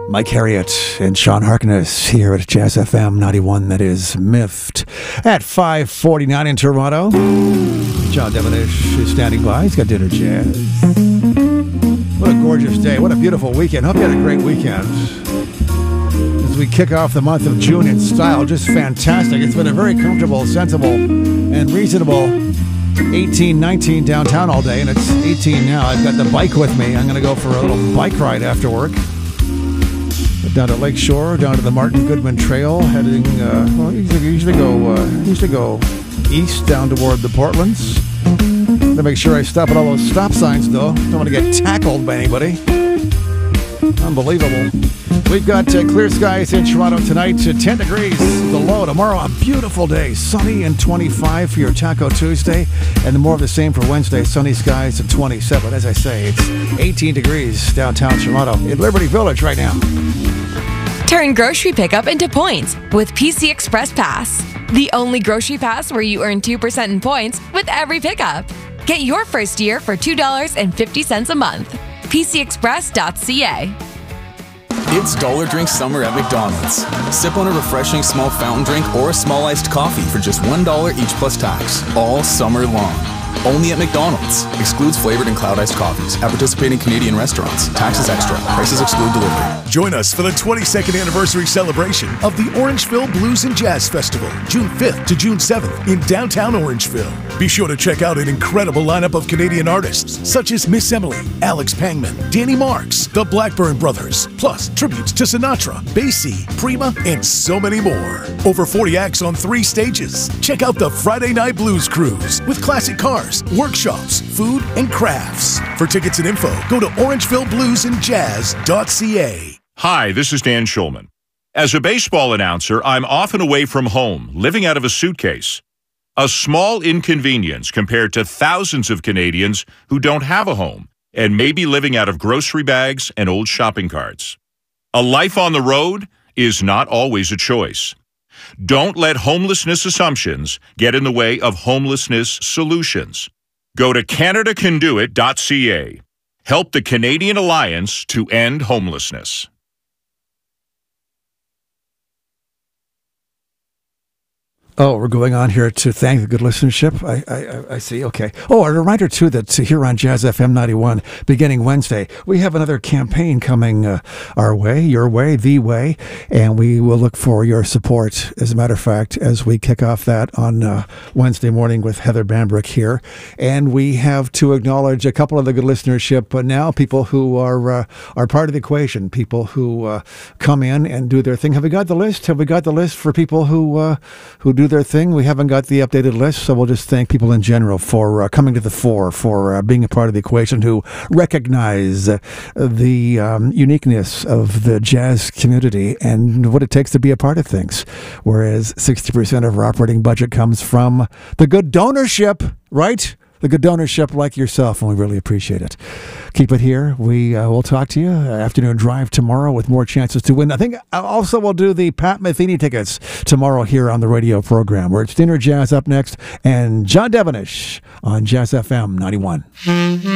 Mike Harriott and Sean Harkness here at Jazz FM 91. That is Miffed at 5:49 in Toronto. John Devonish is standing by. He's got dinner jazz. What a gorgeous day. What a beautiful weekend. Hope you had a great weekend. As we kick off the month of June in style, just fantastic. It's been a very comfortable, sensible, and reasonable 18, 19 downtown all day, and it's 18 now. I've got the bike with me. I'm going to go for a little bike ride after work. Down to Lakeshore, down to the Martin Goodman Trail, heading, usually go east down toward the Portlands. To make sure I stop at all those stop signs, though. Don't want to get tackled by anybody. Unbelievable. We've got clear skies in Toronto tonight, 10 degrees the low. Tomorrow, a beautiful day, sunny and 25 for your Taco Tuesday, and more of the same for Wednesday, sunny skies at 27. As I say, it's 18 degrees downtown Toronto in Liberty Village right now. Turn grocery pickup into points with PC Express Pass, the only grocery pass where you earn 2% in points with every pickup. Get your first year for $2.50 a month. PCExpress.ca. It's Dollar Drink Summer at McDonald's. Sip on a refreshing small fountain drink or a small iced coffee for just $1 each plus tax, all summer long. Only at McDonald's. Excludes flavored and cloud iced coffees. At participating Canadian restaurants. Taxes extra. Prices exclude delivery. Join us for the 22nd anniversary celebration of the Orangeville Blues and Jazz Festival, June 5th to June 7th in downtown Orangeville. Be sure to check out an incredible lineup of Canadian artists such as Miss Emily, Alex Pangman, Danny Marks, the Blackburn Brothers, plus tributes to Sinatra, Basie, Prima, and so many more. Over 40 acts on 3 stages. Check out the Friday Night Blues Cruise with classic cars, workshops, food, and crafts. For tickets and info, go to orangevillebluesandjazz.ca. Hi, this is Dan Schulman. As a baseball announcer, I'm often away from home, living out of a suitcase. A small inconvenience compared to thousands of Canadians who don't have a home and may be living out of grocery bags and old shopping carts. A life on the road is not always a choice. Don't let homelessness assumptions get in the way of homelessness solutions. Go to CanadaCanDoIt.ca. Help the Canadian Alliance to end homelessness. Oh, we're going on here to thank the good listenership. I see. Okay. Oh, a reminder, too, that here on Jazz FM 91, beginning Wednesday, we have another campaign coming our way, your way, the way, and we will look for your support, as a matter of fact, as we kick off that on Wednesday morning with Heather Bambrick here. And we have to acknowledge a couple of the good listenership, but now people who are part of the equation, people who come in and do their thing. Have we got the list? Have we got the list for people who do their thing? We haven't got the updated list, so we'll just thank people in general for coming to the fore, for being a part of the equation, who recognize the uniqueness of the jazz community and what it takes to be a part of things. Whereas 60% of our operating budget comes from the good donorship, right? The good donorship like yourself, and we really appreciate it. Keep it here. We will talk to you. Afternoon drive tomorrow with more chances to win. I think also we'll do the Pat Metheny tickets tomorrow here on the radio program, where it's Dinner Jazz up next, and John Devonish on Jazz FM 91.